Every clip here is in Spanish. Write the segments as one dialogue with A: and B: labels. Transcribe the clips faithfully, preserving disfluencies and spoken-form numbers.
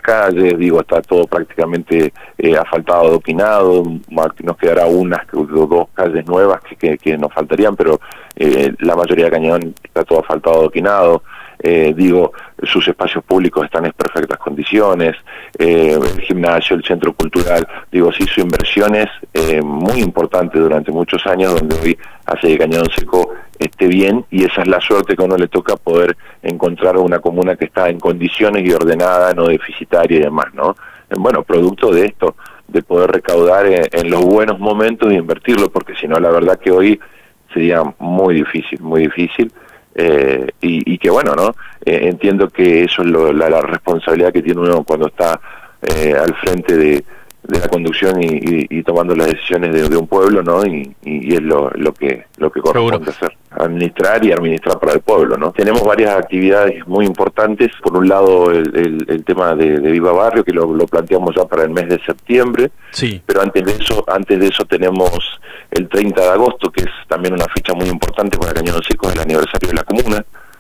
A: calles, digo, está todo prácticamente eh, asfaltado, adoquinado, nos quedará unas o dos calles nuevas que, que, que nos faltarían, pero eh, la mayoría de Cañón está todo asfaltado, adoquinado. Eh, digo, sus espacios públicos están en perfectas condiciones, eh, el gimnasio, el centro cultural, digo, se hizo inversiones eh, muy importantes durante muchos años, donde hoy hace que Cañón Seco esté bien, y esa es la suerte que a uno le toca, poder encontrar una comuna que está en condiciones y ordenada, no deficitaria y demás, ¿no? Bueno, producto de esto, de poder recaudar en, en los buenos momentos e invertirlo, porque si no, la verdad que hoy sería muy difícil, muy difícil. Eh, y, y que bueno, ¿no? Eh, entiendo que eso es lo, la, la responsabilidad que tiene uno cuando está eh, al frente de, de la conducción y, y, y tomando las decisiones de, de un pueblo, ¿no? Y, y, y es lo, lo que lo que corresponde hacer, administrar y administrar para el pueblo, ¿no? Tenemos varias actividades muy importantes. Por un lado, el, el, el tema de, de Viva Barrio, que lo, lo planteamos ya para el mes de septiembre.
B: Sí.
A: Pero antes de eso, antes de eso tenemos el treinta de agosto, que es también una fecha muy importante para Cañón Seco, es el aniversario de la comuna.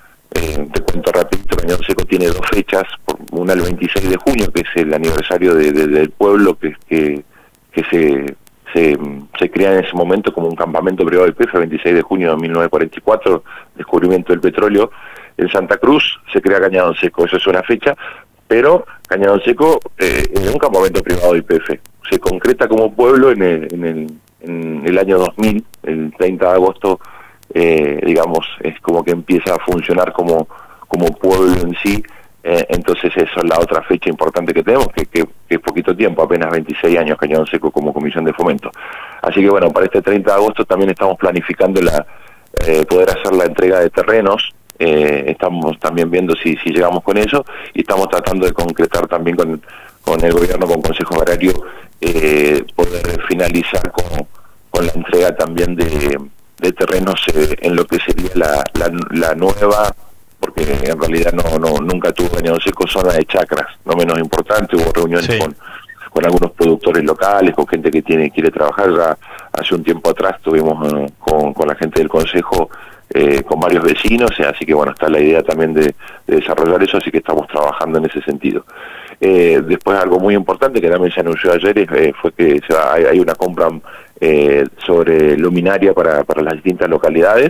A: Eh, te cuento rapidito, Cañón Seco tiene dos fechas, una el veintiséis de junio, que es el aniversario de, de, del pueblo, que, que, que se, se, se crea en ese momento como un campamento privado del I P F, veintiséis de junio de mil novecientos cuarenta y cuatro, descubrimiento del petróleo. En Santa Cruz se crea Cañón Seco, eso es una fecha, pero Cañón Seco eh, es un campamento privado del I P F. Se concreta como pueblo en el, en el, en el año dos mil, el treinta de agosto, eh, digamos, es como que empieza a funcionar como, como pueblo en sí. Eh, entonces eso es la otra fecha importante que tenemos, que, que, que es poquito tiempo, apenas veintiséis años Cañón Seco como comisión de fomento. Así que bueno, para este treinta de agosto también estamos planificando la eh, poder hacer la entrega de terrenos. Eh, estamos también viendo si, si llegamos con eso, y estamos tratando de concretar también con, con el gobierno, con Consejo Agrario, eh, poder finalizar con, con la entrega también de, de terrenos eh, en lo que sería la, la, la nueva, porque en realidad no, no nunca tuvo Cañón Seco zona de chacras, no menos importante. Hubo reuniones sí. con, con algunos productores locales, con gente que tiene quiere trabajar. Ya hace un tiempo atrás tuvimos eh, con, con la gente del Consejo, Eh, con varios vecinos, eh, así que bueno, está la idea también de, de desarrollar eso, así que estamos trabajando en ese sentido. Eh, después algo muy importante que también se anunció ayer eh, fue que se va, hay, hay una compra eh, sobre luminaria para, para las distintas localidades,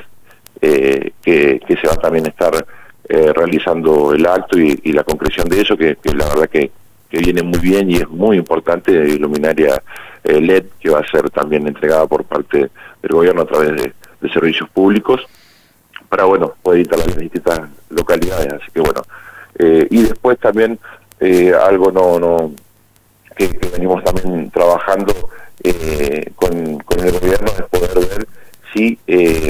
A: eh, que, que se va también a estar eh, realizando el acto y, y la concreción de eso, que, que la verdad que, que viene muy bien y es muy importante, luminaria eh, L E D, que va a ser también entregada por parte del gobierno a través de, de servicios públicos, para bueno poder instalar en las distintas localidades. Así que bueno, eh, y después también eh, algo no no que, que venimos también trabajando eh, con, con el gobierno, es poder ver si eh,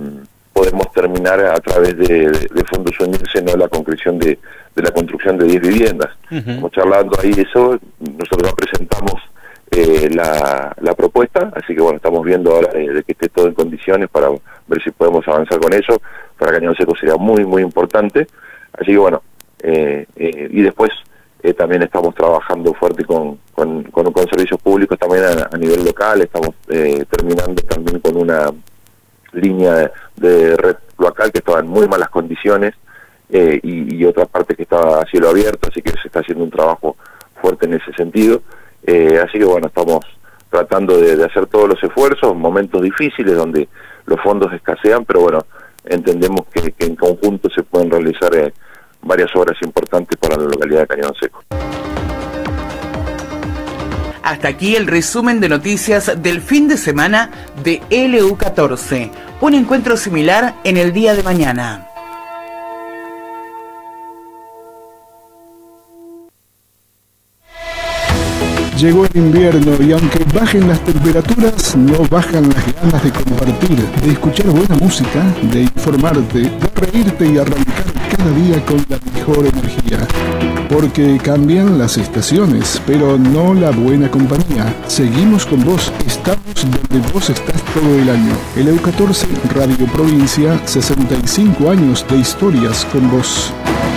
A: podemos terminar a través de, de, de fondos unirse, no la concreción de, de la construcción de diez viviendas. Uh-huh. Estamos charlando ahí eso, nosotros presentamos Eh, la, la propuesta, así que bueno, estamos viendo ahora eh, de que esté todo en condiciones para ver si podemos avanzar con eso. Para Cañón Seco sería muy muy importante, así que bueno, eh, eh, y después eh, también estamos trabajando fuerte con, con, con, con servicios públicos también a, a nivel local. Estamos eh, terminando también con una línea de, de red local que estaba en muy malas condiciones, eh, y, y otra parte que estaba a cielo abierto, así que se está haciendo un trabajo fuerte en ese sentido. Eh, así que bueno, estamos tratando de, de hacer todos los esfuerzos, momentos difíciles donde los fondos escasean, pero bueno, entendemos que, que en conjunto se pueden realizar eh, varias obras importantes para la localidad de Cañón Seco.
C: Hasta aquí el resumen de noticias del fin de semana de L U catorce. Un encuentro similar en el día de mañana.
D: Llegó el invierno y aunque bajen las temperaturas, no bajan las ganas de compartir, de escuchar buena música, de informarte, de reírte y arrancar cada día con la mejor energía. Porque cambian las estaciones, pero no la buena compañía. Seguimos con vos, estamos donde vos estás todo el año. L U catorce, Radio Provincia, sesenta y cinco años de historias con vos.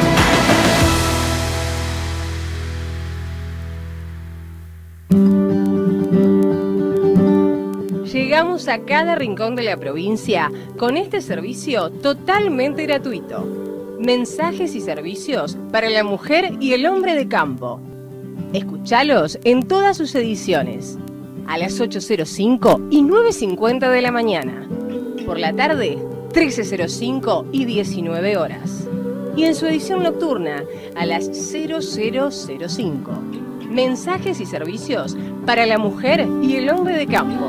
E: Llegamos a cada rincón de la provincia con este servicio totalmente gratuito. Mensajes y servicios para la mujer y el hombre de campo. Escuchalos en todas sus ediciones, a las ocho cero cinco y nueve cincuenta de la mañana. Por la tarde, trece cero cinco y diecinueve horas. Y en su edición nocturna, a las cero cero cero cinco. Mensajes y servicios para la mujer y el hombre de campo.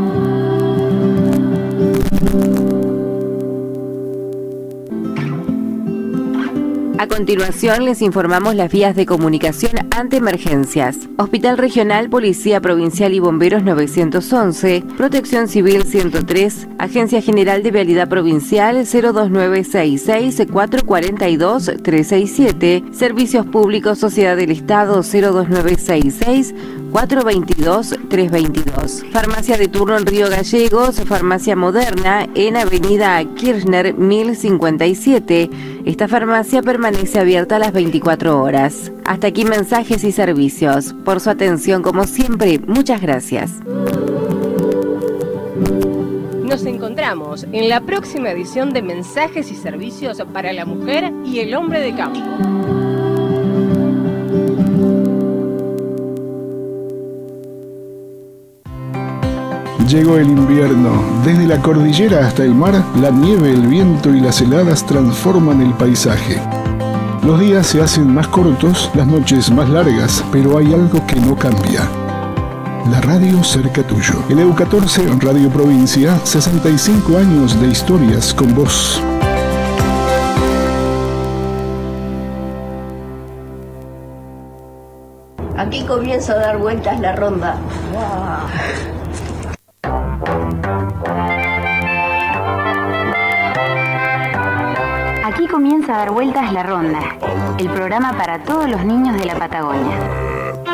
B: A continuación les informamos las vías de comunicación ante emergencias. Hospital Regional, Policía Provincial y Bomberos novecientos once, Protección Civil ciento tres, Agencia General de Vialidad Provincial cero dos nueve seis seis cuatro cuatro dos tres seis siete, Servicios Públicos Sociedad del Estado cero dos nueve seis seis cuatro dos dos tres dos dos. Farmacia de turno en Río Gallegos, Farmacia Moderna en Avenida Kirchner mil cincuenta y siete. Esta farmacia permanece abierta a las veinticuatro horas. Hasta aquí mensajes y servicios. Por su atención, como siempre, muchas gracias.
E: Nos encontramos en la próxima edición de Mensajes y Servicios para la Mujer y el Hombre de Campo.
D: Llegó el invierno. Desde la cordillera hasta el mar, la nieve, el viento y las heladas transforman el paisaje. Los días se hacen más cortos, las noches más largas, pero hay algo que no cambia. La radio cerca tuyo. El E U catorce, Radio Provincia, sesenta y cinco años de historias con vos.
F: Aquí comienza a dar vueltas la ronda. ¡Wow!
G: Aquí comienza a dar vueltas la ronda, el programa para todos los niños de la Patagonia.